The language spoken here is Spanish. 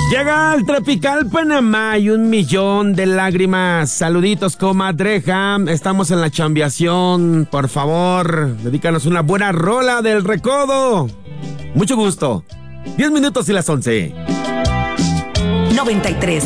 Llega al Tropical Panamá y 1,000,000 de lágrimas. Saluditos, comadreja. Estamos en la chambeación. Por favor, dedícanos una buena rola del Recodo. Mucho gusto. 10 minutos y las 11. 93.7